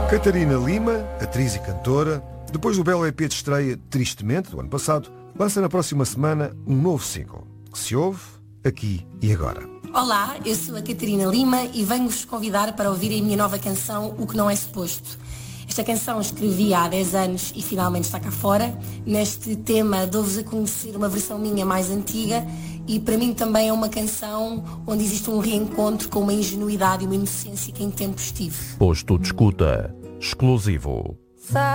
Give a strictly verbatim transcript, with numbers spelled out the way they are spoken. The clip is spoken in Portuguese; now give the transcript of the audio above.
Catarina Lima, atriz e cantora, depois do belo E P de estreia Tristemente, do ano passado, lança na próxima semana um novo single, que se ouve aqui e agora. Olá, eu sou a Catarina Lima e venho-vos convidar para ouvir a minha nova canção O Que Não É Suposto. Esta canção escrevi há dez anos e finalmente está cá fora. Neste tema dou-vos a conhecer uma versão minha mais antiga e para mim também é uma canção onde existe um reencontro com uma ingenuidade e uma inocência que em tempos tive. Posto de escuta, exclusivo.